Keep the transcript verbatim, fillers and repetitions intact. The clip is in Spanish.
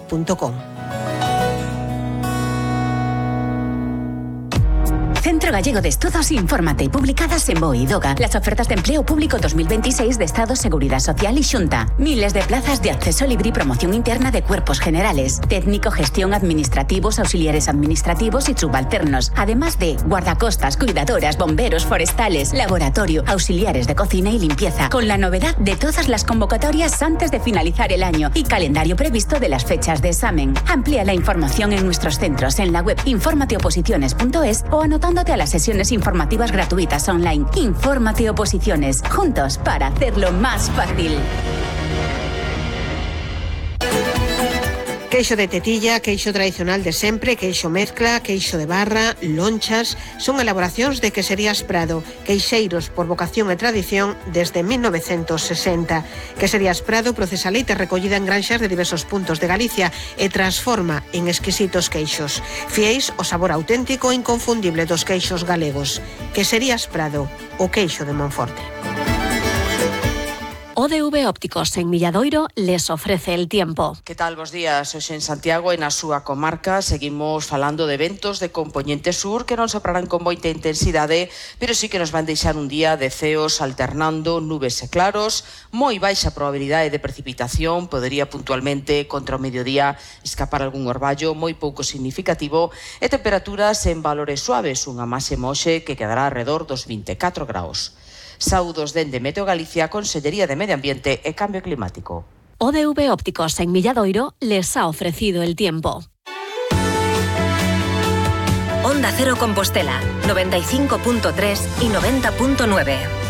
punto com. Centro Gallego de Estudos Infórmate, publicadas en B O E y DOGA. Las ofertas de empleo público dos mil veintiséis de Estado, Seguridad Social y Xunta. Miles de plazas de acceso libre y promoción interna de cuerpos generales, técnico, gestión, administrativos, auxiliares administrativos y subalternos. Además de guardacostas, cuidadoras, bomberos, forestales, laboratorio, auxiliares de cocina y limpieza. Con la novedad de todas las convocatorias antes de finalizar el año y calendario previsto de las fechas de examen. Amplía la información en nuestros centros en la web informateoposiciones punto es o anotando a las sesiones informativas gratuitas online. Infórmate Oposiciones, juntos para hacerlo más fácil. Queixo de tetilla, queixo tradicional de sempre, queixo mezcla, queixo de barra, lonchas, son elaboracións de Queserías Prado, queixeiros por vocación e tradición desde mil novecientos sesenta. Queserías Prado procesa leite recollida en granxas de diversos puntos de Galicia e transforma en exquisitos queixos. Fieis o sabor auténtico e inconfundible dos queixos galegos. Queserías Prado, o queixo de Monforte. O D V Ópticos en Milladoiro les ofrece el tiempo. Que tal, bos días? Hoxe en Santiago e na súa comarca seguimos falando de ventos de compoñente sur que non soprarán con moita intensidade, pero sí que nos van deixar un día de ceos alternando nubes e claros, moi baixa probabilidade de precipitación, podería puntualmente contra o mediodía escapar algún orballo moi pouco significativo e temperaturas en valores suaves, unha máxima hoxe que quedará alrededor dos vinte e catro graus. Saúdos dende Meteo Galicia, Consellería de Medio Ambiente e Cambio Climático. O D V Ópticos en Milladoiro les ha ofrecido el tiempo. Onda Cero Compostela, noventa y cinco punto tres y noventa punto nueve.